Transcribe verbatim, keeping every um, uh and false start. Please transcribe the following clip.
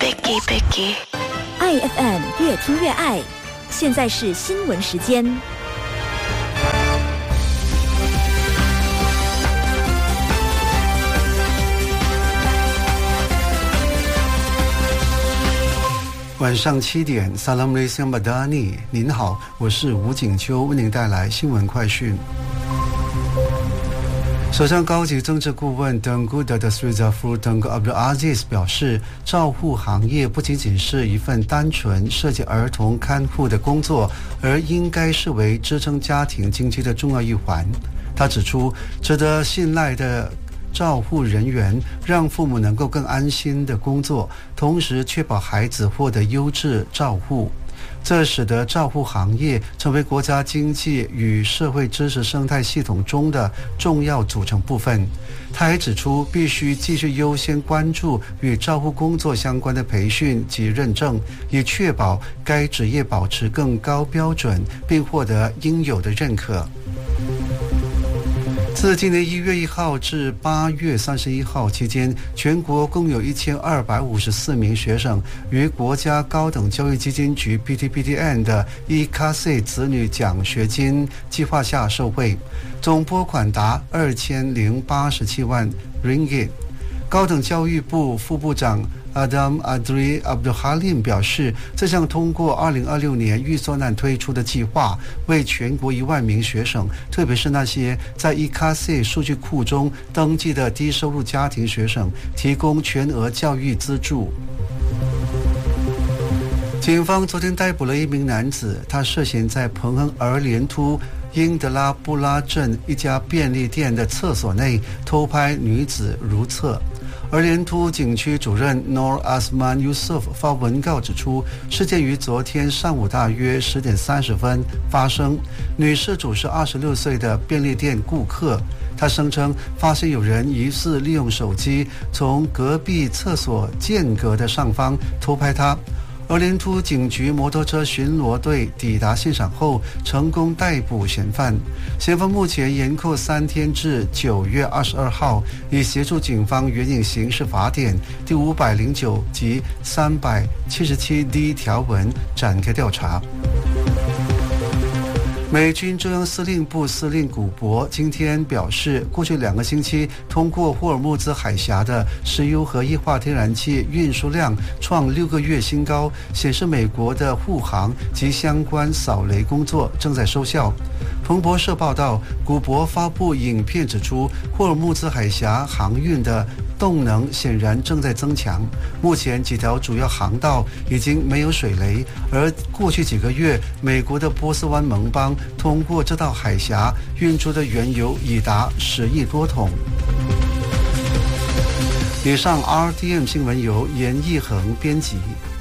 Picky Picky I F M 越听越爱，现在是新闻时间。 晚上七点 Assalamualaikum Madani， 您好，我是吴景秋，为您带来新闻快讯。首相高级政治顾问 Tengku Dr. Sri Zafrul Tengku Abdul Aziz 表示，照护行业不仅仅是一份单纯涉及儿童看护的工作，而应该视为支撑家庭经济的重要一环。他指出，值得信赖的照护人员让父母能够更安心的工作，同时确保孩子获得优质照护，这使得照护行业成为国家经济与社会支持生态系统中的重要组成部分。他还指出，必须继续优先关注与照护工作相关的培训及认证，以确保该职业保持更高标准，并获得应有的认可。自今年一月一号至八月三十一号期间，全国共有一千二百五十四名学生于国家高等教育基金局 P T P T N 的 E K A S I 子女奖学金计划下受惠，总拨款达二千零八十七万 ringgit。高等教育部副部长Adam Adri Abdul Halim 表示，这项通过二零二六年预算案推出的计划，为全国一万名学生，特别是那些在 E K A S I 数据库中登记的低收入家庭学生，提供全额教育资助。警方昨天逮捕了一名男子，他涉嫌在彭亨儿连突英德拉布拉镇一家便利店的厕所内偷拍女子如厕。而连突警区主任 Nor Asman Yusuf 发文告指出，事件于昨天上午大约十点三十分发生。女事主是二十六岁的便利店顾客，她声称发现有人疑似利用手机从隔壁厕所间隔的上方偷拍她。而连突警局摩托车巡逻队抵达现场后，成功逮捕嫌犯。嫌犯目前延扣三天至九月二十二号，以协助警方援引刑事法典第五百零九及三百七十七 D 条文展开调查。美军中央司令部司令古博今天表示，过去两个星期通过霍尔木兹海峡的石油和液化天然气运输量创六个月新高，显示美国的护航及相关扫雷工作正在收效。彭博社报道，古博发布影片指出，霍尔木兹海峡航运的动能显然正在增强，目前几条主要航道已经没有水雷，而过去几个月，美国的波斯湾盟邦通过这道海峡运出的原油已达十亿多桶。以上 R T M 新闻由严义恒编辑。